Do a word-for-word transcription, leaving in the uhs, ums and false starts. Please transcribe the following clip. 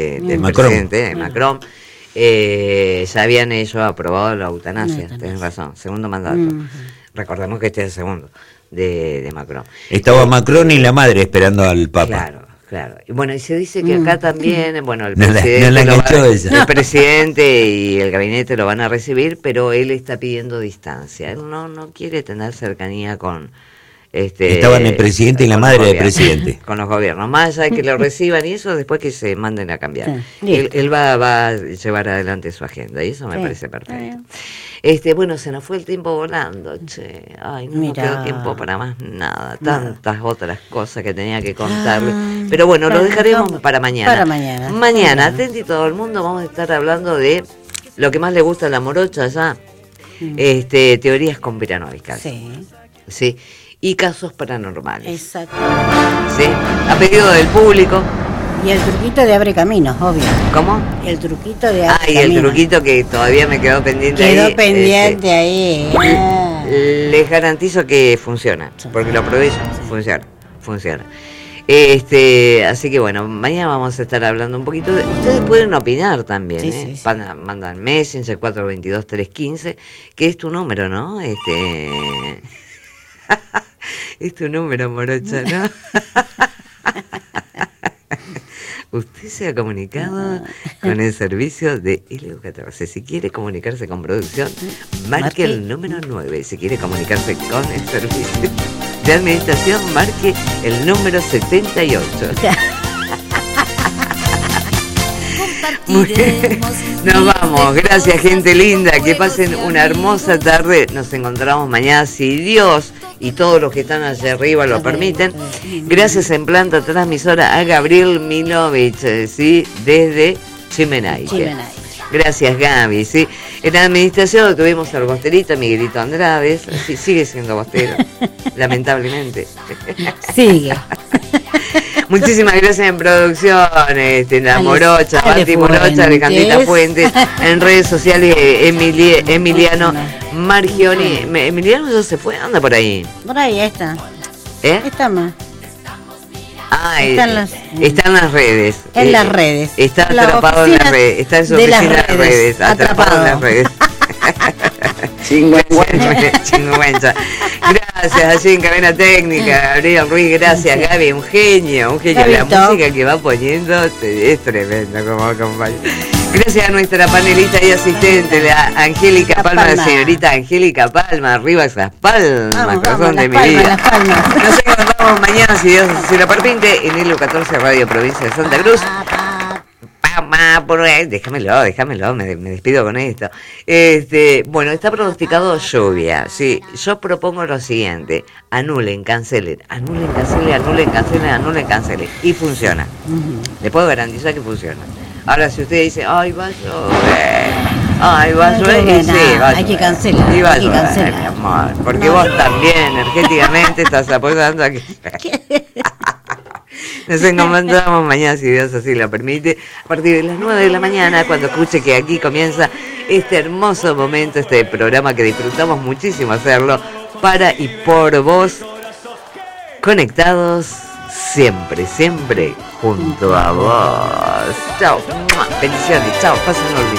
del Macron. presidente Macron, eh, ya habían ellos aprobado la eutanasia, eutanasia. tenés razón, segundo mandato. Uh-huh. Recordemos que este es el segundo de, de Macron. Estaba Eh, Macron y la madre esperando al Papa. Claro, claro. Y bueno, y se dice que acá también, bueno, el No la- presidente, no la lo va- enganchó ella. el presidente y el gabinete lo van a recibir, pero él está pidiendo distancia. Él no, no quiere tener cercanía con este. Estaban el presidente y la con los madre del gobiernos, presidente. Con los gobiernos. Más allá de que lo reciban y eso, después que se manden a cambiar. Sí, Él, él va, va a llevar adelante su agenda y eso me Sí, parece está perfecto. bien. Este, bueno, se nos fue el tiempo volando, che. Ay, no nos Mirá. quedó tiempo para más nada. Nada. Tantas otras cosas que tenía que contarles. Ah, Pero bueno, lo bueno, dejaremos vamos- para mañana. para mañana. Mañana, Bueno. atenti todo el mundo, vamos a estar hablando de lo que más le gusta a la morocha ya. Mm. Este, teorías conspiranoicas. Sí, Sí. Y casos paranormales. exacto. Sí. A pedido del público. Y el truquito de abre caminos, obvio. ¿Cómo? El truquito de abre Ah, y el caminos. truquito que todavía me quedó pendiente Quedó ahí. pendiente este, ahí. Ah. Les garantizo que funciona, Sí. porque lo probé yo, funciona, funciona. Este, así que bueno, mañana vamos a estar hablando un poquito de, ustedes pueden opinar también, Sí, ¿eh? sí, sí. Mandan, mandan Messenger cuatro dos dos, tres uno cinco, que es tu número, ¿no? Este es tu número, morocha, ¿no? Usted se ha comunicado con el servicio de L U catorce. Si quiere comunicarse con producción, marque Marque. el número nueve. Si quiere comunicarse con el servicio de administración, marque el número setenta y ocho. Muy bien. Nos vamos. Gracias, gente linda. Que pasen una hermosa tarde. Nos encontramos mañana, si Dios y todos los que están allá arriba lo permiten. Gracias en planta transmisora a Gabriel Milovich, eh, ¿sí? Desde Chimenay. Chimenay. Gracias, Gaby, ¿sí? En la administración tuvimos al bosterito Miguelito Andrades. Sí, sigue siendo bostero, lamentablemente. Sigue. Muchísimas gracias en producción, este, la Ale- Morocha, Ale Bati Morocha, Fuentes. Alejandrita Fuentes, en redes sociales Emili- Emiliano Margioni. Me- Emiliano ya se fue, anda por ahí. Por ahí está. ¿Eh? Está más. Ah, Está en eh, las- está en las redes. En Eh, las redes. Está La atrapado en las oficina redes. Está en su de las oficina de redes, redes. Atrapado en las atrapado. redes. Chingüengüenza. Chingüengüenza. Gracias, allí en Cadena Técnica, Gabriel Ruiz, gracias, Gaby, un genio, un genio. La Gabito. música que va poniendo es tremenda como acompaña. Gracias a nuestra panelista y asistente, la Angélica Palma, la Palma. señorita Angélica Palma, arriba esas palmas, Vamos, corazón vamos, de las mi palmas, vida. las palmas. Nos encontramos mañana, si Dios se lo permite, en L U catorce Radio Provincia de Santa Cruz. Pa, pa, por ahí, déjamelo, déjamelo, me, me despido con esto. Este, bueno, está pronosticado lluvia. Sí, yo propongo lo siguiente: anulen, cancelen, anulen, cancelen, anulen, cancelen, anulen, cancelen. Y funciona. Le puedo garantizar que funciona. Ahora, si usted dice, ay, va a llover, ay, va a No llover, y llueve sí, nada, va a hay que llover. cancelar, Y va a hay que llover, cancelar. mi amor, porque No. vos también energéticamente estás apoyando a que... Nos encontramos mañana, si Dios así lo permite, a partir de las nueve de la mañana, cuando escuche que aquí comienza este hermoso momento, este programa que disfrutamos muchísimo hacerlo, para y por vos, conectados siempre, siempre junto a vos. Chao, bendiciones, chao, pasen un lindo.